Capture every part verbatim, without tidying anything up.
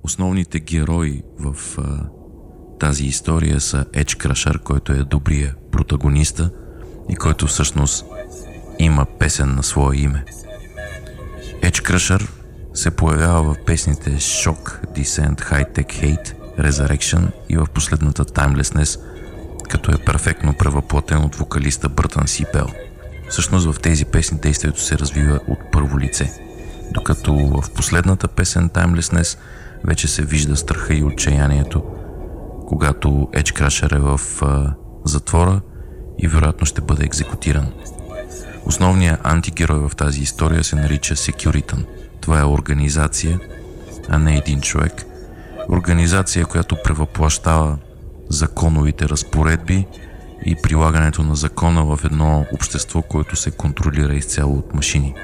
Основните герои в а, тази история са Edge Crusher, който е добрия протагониста и който всъщност има песен на свое име. Edge Crusher се появява в песните Shock, Descent, High Tech Hate, Resurrection и в последната Timelessness, като е перфектно превъплатен от вокалиста Бъртън Сипел. Всъщност в тези песни действието се развива от първо лице, докато в последната песен Timelessness вече се вижда страха и отчаянието, когато Edge Crusher е в а, затвора и вероятно ще бъде екзекутиран. Основният антигерой в тази история се нарича Securitan. Това е организация, а не един човек. Организация, която превъплащава законовите разпоредби и прилагането на закона в едно общество, което се контролира изцяло от машини.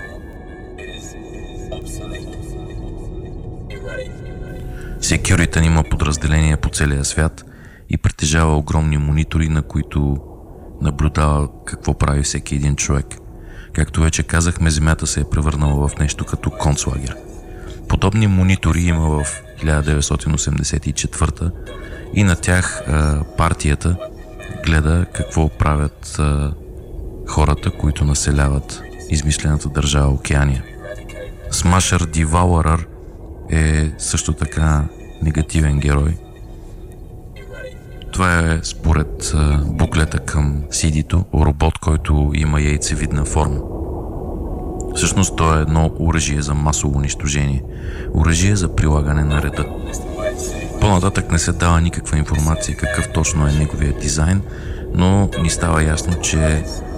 Securitan има подразделения по целия свят и притежава огромни монитори, на които наблюдава какво прави всеки един човек. Както вече казахме, Земята се е превърнала в нещо като концлагер. Подобни монитори има в хиляда деветстотин осемдесет и четвърта и на тях а, партията гледа какво правят а, хората, които населяват измислената държава Океания. Smasher Devourer е също така негативен герой. Това е според а, буклета към си ди-то робот, който има яйцевидна форма. Всъщност то е едно оръжие за масово унищожение. Оръжие за прилагане на реда. По-нататък не се дава никаква информация какъв точно е неговия дизайн, но ни става ясно, че